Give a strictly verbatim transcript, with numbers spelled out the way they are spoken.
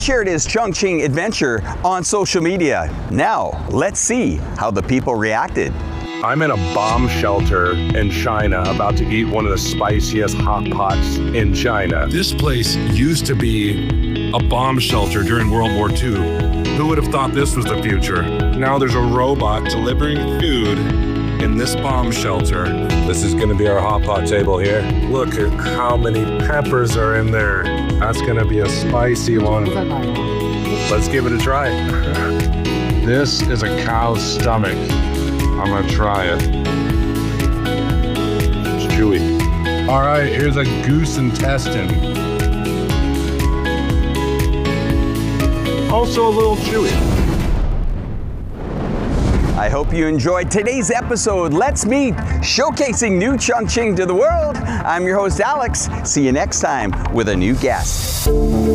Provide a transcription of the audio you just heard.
shared his Chongqing adventure on social media. Now, let's see how the people reacted. I'm in a bomb shelter in China, about to eat one of the spiciest hot pots in China. This place used to be a bomb shelter during World War Two. Who would have thought this was the future? Now there's a robot delivering food in this bomb shelter. This is gonna be our hot pot table here. Look at how many peppers are in there. That's gonna be a spicy one. Let's give it a try. This is a cow's stomach. I'm gonna try it. It's chewy. All right, here's a goose intestine. Also a little chewy. I hope you enjoyed today's episode. Let's meet, showcasing new Chongqing to the world. I'm your host, Alex. See you next time with a new guest.